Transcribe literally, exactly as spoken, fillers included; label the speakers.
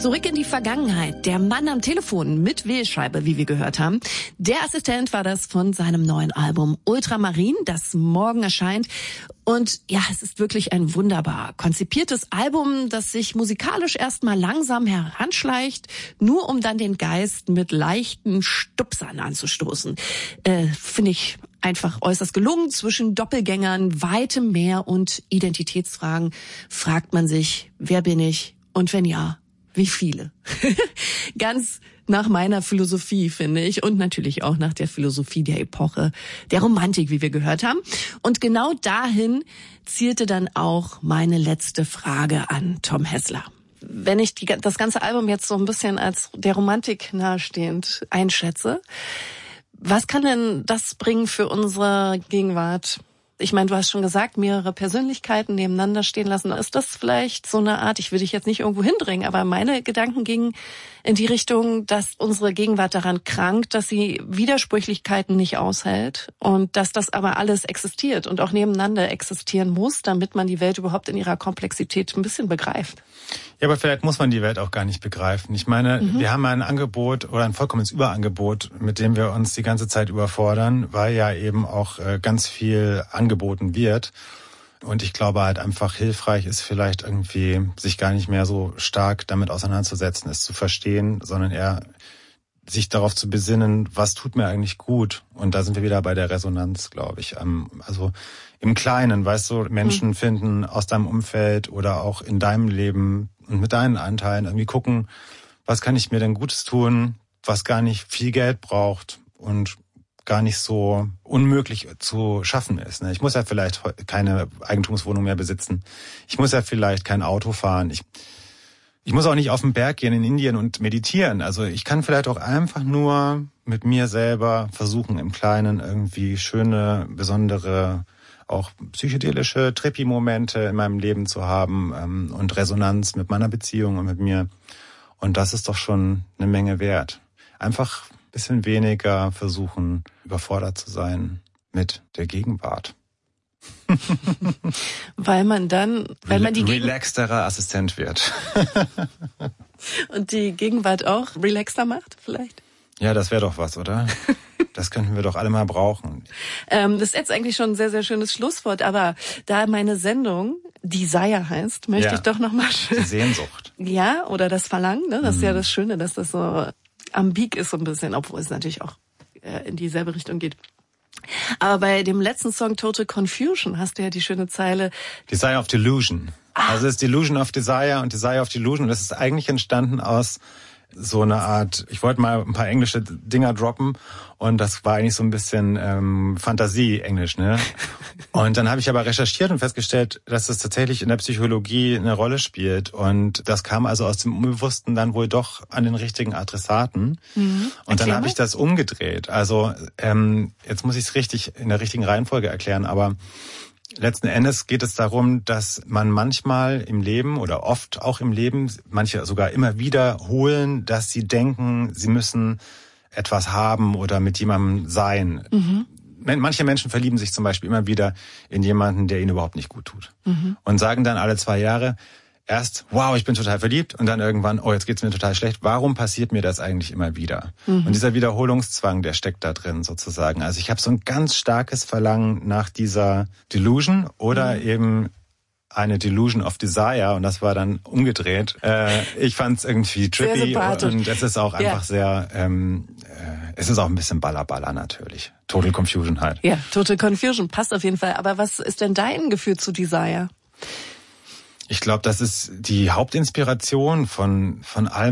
Speaker 1: Zurück in die Vergangenheit. Der Mann am Telefon mit Wählscheibe, wie wir gehört haben. Der Assistent war das von seinem neuen Album Ultramarin, das morgen erscheint. Und ja, es ist wirklich ein wunderbar konzipiertes Album, das sich musikalisch erstmal langsam heranschleicht, nur um dann den Geist mit leichten Stupsern anzustoßen. Äh, finde ich einfach äußerst gelungen. Zwischen Doppelgängern, weitem Meer und Identitätsfragen fragt man sich, wer bin ich und wenn ja, wie viele? Ganz nach meiner Philosophie, finde ich, und natürlich auch nach der Philosophie der Epoche, der Romantik, wie wir gehört haben. Und genau dahin zielte dann auch meine letzte Frage an Tom Hessler. Wenn ich die, das ganze Album jetzt so ein bisschen als der Romantik nahestehend einschätze, was kann denn das bringen für unsere Gegenwart? Ich meine, du hast schon gesagt, mehrere Persönlichkeiten nebeneinander stehen lassen. Ist das vielleicht so eine Art, ich will dich jetzt nicht irgendwo hindringen, aber meine Gedanken gingen in die Richtung, dass unsere Gegenwart daran krankt, dass sie Widersprüchlichkeiten nicht aushält und dass das aber alles existiert und auch nebeneinander existieren muss, damit man die Welt überhaupt in ihrer Komplexität ein bisschen begreift.
Speaker 2: Ja, aber vielleicht muss man die Welt auch gar nicht begreifen. Ich meine, mhm. wir haben ein Angebot oder ein vollkommenes Überangebot, mit dem wir uns die ganze Zeit überfordern, weil ja eben auch ganz viel angeboten wird. Und ich glaube halt einfach hilfreich ist vielleicht irgendwie, sich gar nicht mehr so stark damit auseinanderzusetzen, es zu verstehen, sondern eher sich darauf zu besinnen, was tut mir eigentlich gut. Und da sind wir wieder bei der Resonanz, glaube ich. Also im Kleinen, weißt du, Menschen mhm. finden aus deinem Umfeld oder auch in deinem Leben und mit deinen Anteilen irgendwie gucken, was kann ich mir denn Gutes tun, was gar nicht viel Geld braucht und gar nicht so unmöglich zu schaffen ist. Ich muss ja vielleicht keine Eigentumswohnung mehr besitzen. Ich muss ja vielleicht kein Auto fahren. Ich, ich muss auch nicht auf den Berg gehen in Indien und meditieren. Also ich kann vielleicht auch einfach nur mit mir selber versuchen, im Kleinen irgendwie schöne, besondere, auch psychedelische Trippi-Momente in meinem Leben zu haben ähm, und Resonanz mit meiner Beziehung und mit mir. Und das ist doch schon eine Menge wert. Einfach ein bisschen weniger versuchen, überfordert zu sein mit der Gegenwart.
Speaker 1: Weil man dann, weil man die
Speaker 2: relaxterer Assistent wird.
Speaker 1: Und die Gegenwart auch relaxter macht, vielleicht?
Speaker 2: Ja, das wäre doch was, oder? Das könnten wir doch alle mal brauchen.
Speaker 1: Ähm, das ist jetzt eigentlich schon ein sehr, sehr schönes Schlusswort, aber da meine Sendung Desire heißt, möchte
Speaker 2: ja,
Speaker 1: ich doch nochmal schön...
Speaker 2: Die Sehnsucht.
Speaker 1: Ja, oder das Verlangen, ne? Das mhm. ist ja das Schöne, dass das so ambig ist so ein bisschen, obwohl es natürlich auch äh, in dieselbe Richtung geht. Aber bei dem letzten Song Total Confusion hast du ja die schöne Zeile
Speaker 2: Desire of Delusion. Ah. Also es ist Delusion of Desire und Desire of Delusion. Und das ist eigentlich entstanden aus so einer Art, ich wollte mal ein paar englische Dinger droppen und das war eigentlich so ein bisschen ähm, Fantasie-Englisch, ne? Und dann habe ich aber recherchiert und festgestellt, dass das tatsächlich in der Psychologie eine Rolle spielt und das kam also aus dem Unbewussten dann wohl doch an den richtigen Adressaten. Mhm. Und dann habe ich das umgedreht. Also ähm, jetzt muss ich es richtig in der richtigen Reihenfolge erklären, aber letzten Endes geht es darum, dass man manchmal im Leben oder oft auch im Leben, manche sogar immer wiederholen, dass sie denken, sie müssen etwas haben oder mit jemandem sein. Mhm. Manche Menschen verlieben sich zum Beispiel immer wieder in jemanden, der ihnen überhaupt nicht gut tut. Mhm. Und sagen dann alle zwei Jahre erst, wow, ich bin total verliebt und dann irgendwann, oh, jetzt geht's mir total schlecht. Warum passiert mir das eigentlich immer wieder? Mhm. Und dieser Wiederholungszwang, der steckt da drin sozusagen. Also ich habe so ein ganz starkes Verlangen nach dieser Delusion oder mhm. eben eine Delusion of Desire und das war dann umgedreht. Äh, ich fand es irgendwie trippy und es ist auch einfach ja. sehr, ähm, äh, es ist auch ein bisschen Ballerballer natürlich. Total Confusion halt.
Speaker 1: Ja, Total Confusion passt auf jeden Fall. Aber was ist denn dein Gefühl zu Desire?
Speaker 2: Ich glaube, das ist die Hauptinspiration von von allem.